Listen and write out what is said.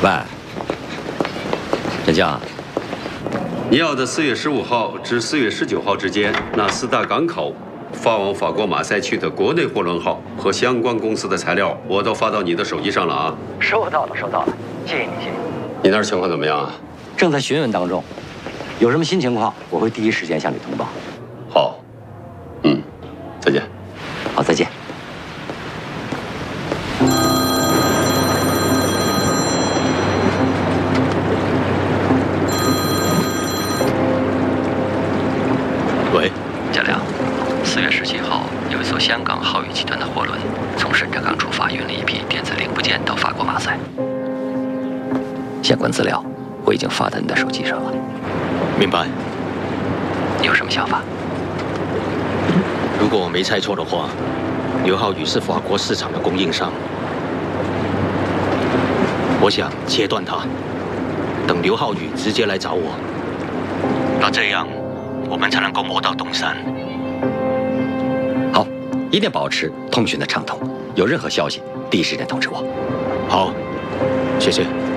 喂，陈江， 你要的4月15号至4月19号之间，那4大港口发往法国马赛区的国内货轮号和相关公司的材料，我都发到你的手机上了啊。 收到了，收到了，谢谢你，谢谢你。 你那儿情况怎么样啊？ 正在询问当中，有什么新情况，我会第一时间向你通报。 好，再见。 好，再见。 喂， 贾亮，4月17号，有一艘香港浩宇集团的货轮从深圳港出发，运了一批电子零部件到法国马赛。相关资料我已经发到你的手机上了。 明白。 你有什么想法？ 如果我没猜错的话，刘浩宇是法国市场的供应商。我想切断他，等刘浩宇直接来找我。那这样，我们才能够摸到东山。 好，一定保持通讯的畅通，有任何消息第一时间通知我。 好，谢谢。